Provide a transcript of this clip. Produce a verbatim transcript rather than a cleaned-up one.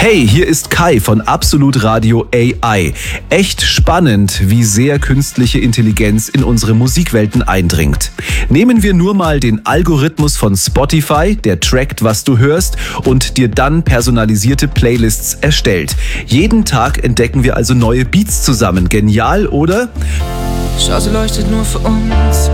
Hey, hier ist Kai von Absolut Radio A I. Echt spannend, wie sehr künstliche Intelligenz in unsere Musikwelten eindringt. Nehmen wir nur mal den Algorithmus von Spotify, der trackt, was du hörst und dir dann personalisierte Playlists erstellt. Jeden Tag entdecken wir also neue Beats zusammen. Genial, oder? Schau, sie leuchtet nur für uns.